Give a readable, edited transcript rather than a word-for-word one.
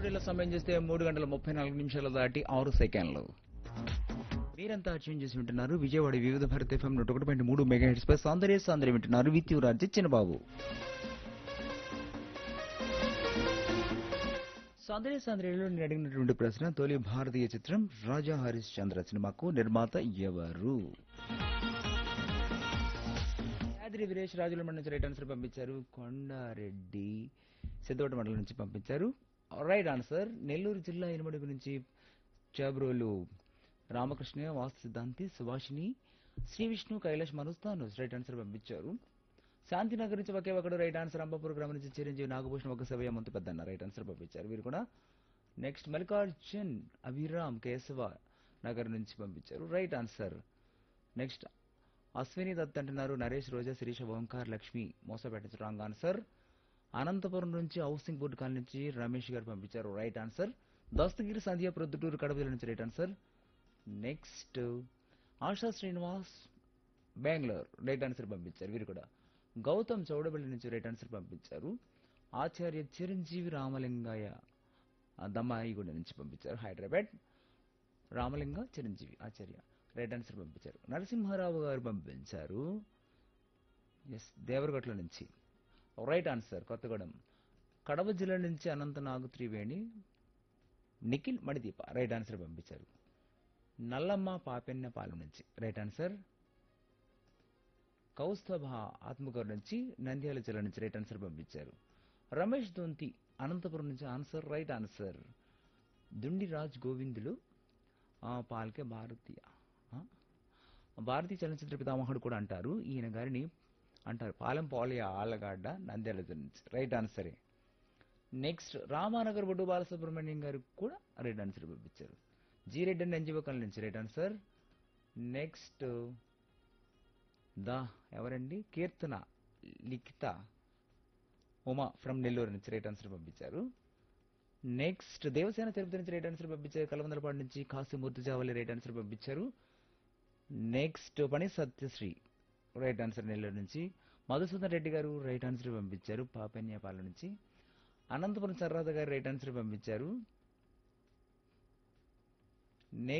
స్టూడియోలో సమయం చేస్తే 3 గంటల 34 నిమిషాలు దాటి 6 సెకండ్లు. మీరంతా ట్యూన్ చేసి వింటున్నారు విజయవాడ వివిధ భారత ఎఫ్ఎం 101.3 మెగాహెర్ట్జ్ పై సౌందర్య వింటున్నారు విత్ యువరాజ్ చిన్నబాబు. సౌందర్యలో నేను అడిగినటువంటి ప్రశ్న, తొలి భారతీయ చిత్రం రాజా హరీష్ చంద్ర సినిమాకు నిర్మాత ఎవరు? యాదిరి వీరేష్ రాజుల నుంచి రైట్ ఆన్సర్ పంపించారు. కొండారెడ్డి సిద్ధోట మండలం నుంచి పంపించారు రైట్ ఆన్సర్. నెల్లూరు జిల్లా ఇనుమడుగు నుంచి చాబ్రోలు రామకృష్ణ, వాస్తు సిద్ధాంతి, సుభాషిణి, శ్రీ విష్ణు, కైలాష్ మనుస్తాను రైట్ ఆన్సర్ పంపించారు. శాంతినగర్ నుంచి ఒకే ఒకడు రైట్ ఆన్సర్. అంబాపూర్ గ్రామం నుంచి చిరంజీవి, నాగభూషణం, ఒక సభ్య మంతు పెద్దన్న రైట్ ఆన్సర్ పంపించారు. వీరు కూడా నెక్స్ట్ మల్లికార్జున్ అభిరామ్ కేశవ నగర్ నుంచి పంపించారు right answer. Next Ashwini Dutt అంటున్నారు. నరేష్, రోజా, శిరీష, ఓంకార్, లక్ష్మి మోసపేట రాంగ్ ఆన్సర్. అనంతపురం నుంచి హౌసింగ్ బోర్డు కాలనీ నుంచి రమేష్ గారు పంపించారు రైట్ ఆన్సర్. దస్తగిరి, సంధ్య, ప్రొద్దుటూరు, కడప నుంచి right answer. Next ASHA Srinivas Bengaluru right answer పంపించారు. వీరు కూడా గౌతమ్ చౌడబల్లి నుంచి రైట్ ఆన్సర్ పంపించారు. ఆచార్య చిరంజీవి రామలింగయ్య దమ్మాయిగూడ నుంచి పంపించారు. హైదరాబాద్ రామలింగ చిరంజీవి ఆచార్య రైట్ ఆన్సర్ పంపించారు. నరసింహారావు గారు పంపించారు ఎస్ దేవరగట్ల నుంచి రైట్ ఆన్సర్. కొత్తగూడెం కడప జిల్లా నుంచి అనంతనాగు త్రివేణి, నిఖిల్, మణిదీప రైట్ ఆన్సర్ పంపించారు. నల్లమ్మ పాపెన్నపాలెం నుంచి రైట్ ఆన్సర్. కౌస్తభ ఆత్మకూరు నుంచి నంద్యాల జిల్లా నుంచి రైట్ ఆన్సర్ పంపించారు. రమేష్ దొంతి అనంతపురం నుంచి ఆన్సర్ రైట్ ఆన్సర్. దుండి రాజ్ గోవిందులు పాల్కే భారతీయ చలనచిత్ర పితామహుడు కూడా అంటారు ఈయన గారిని అంటారు. పాలెం పాలియ ఆళ్లగడ్డ నంద్యాల జిల్లా నుంచి రైట్ ఆన్సరే. నెక్స్ట్ రామానగర్ బొడ్డు బాలసుబ్రహ్మణ్యం గారు కూడా రైట్ ఆన్సర్ పంపించారు. జీ రెడ్డి అండ్ ఎన్జిఓకల్ నుంచి రైట్ ఆన్సర్. నెక్స్ట్ ఎవరండి కీర్తన లిఖిత ఉమా ఫ్రమ్ నెల్లూరు నుంచి రైట్ ఆన్సర్ పంపించారు. నెక్స్ట్ దేవసేన తిరుపతి నుంచి రైట్ ఆన్సర్ పంపించారు. కలవందలపాడు నుంచి కాశీమూర్తి జావలి రైట్ ఆన్సర్ పంపించారు. నెక్స్ట్ పని సత్యశ్రీ రైట్ ఆన్సర్ నెల్లూరు నుంచి. మధుసూదన్ రెడ్డి గారు రైట్ ఆన్సర్ పంపించారు పాపెన్యపాలెం నుంచి. అనంతపురం సర్రాధ గారు రైట్ ఆన్సర్ పంపించారు. నెక్స్ట్